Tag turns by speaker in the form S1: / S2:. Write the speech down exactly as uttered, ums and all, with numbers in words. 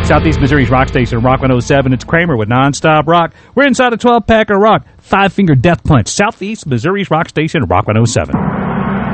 S1: Southeast Missouri's rock station, Rock one oh seven. It's Kramer with Nonstop Rock. We're inside a twelve-pack of rock. Five Finger Death Punch. Southeast Missouri's rock station, Rock one oh seven.